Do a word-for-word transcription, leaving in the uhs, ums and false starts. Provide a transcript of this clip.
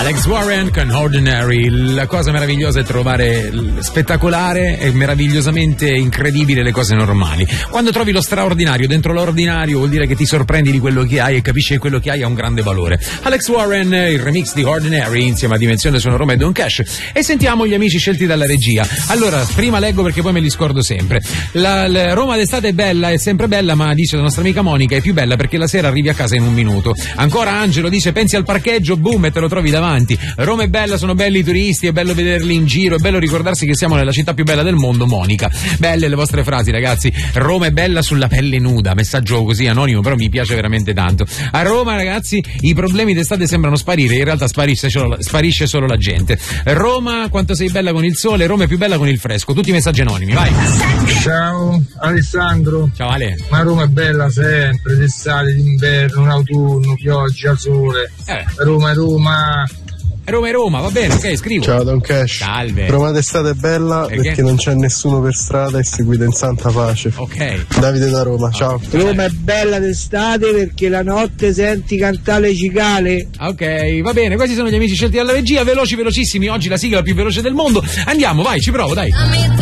Alex Warren con Ordinary. La cosa meravigliosa è trovare spettacolare e meravigliosamente incredibile le cose normali. Quando trovi lo straordinario dentro l'ordinario vuol dire che ti sorprendi di quello che hai e capisci che quello che hai ha un grande valore. Alex Warren, il remix di Ordinary insieme a Dimensione Sono Roma e Don Cash. E sentiamo gli amici scelti dalla regia. Allora, prima leggo perché poi me li scordo sempre. La, la Roma d'estate è bella, è sempre bella, ma dice la nostra amica Monica è più bella perché la sera arrivi a casa in un minuto. Ancora Angelo dice pensi al parcheggio, boom, e te lo trovi davanti. Roma è bella, sono belli i turisti, è bello vederli in giro, è bello ricordarsi che siamo nella città più bella del mondo. Monica, belle le vostre frasi ragazzi. Roma è bella sulla pelle nuda, messaggio così anonimo però mi piace veramente tanto. A Roma ragazzi i problemi d'estate sembrano sparire, in realtà sparisce solo, sparisce solo la gente. Roma, quanto sei bella con il sole, Roma è più bella con il fresco. Tutti i messaggi anonimi, vai. Ciao Alessandro. Ciao Ale. Ma Roma è bella sempre, d'estate, d'inverno, in autunno, pioggia, sole. Eh. Roma è Roma. Roma è Roma, va bene, ok, scrivo. Ciao Don Cash. Salve. Roma d'estate è bella perché? perché non c'è nessuno per strada e si guida in santa pace. Ok. Davide da Roma, ciao. Roma è bella d'estate perché la notte senti cantare le cicale. Ok, va bene, questi sono gli amici scelti dalla regia, veloci velocissimi, oggi la sigla più veloce del mondo. Andiamo, vai, ci provo, dai.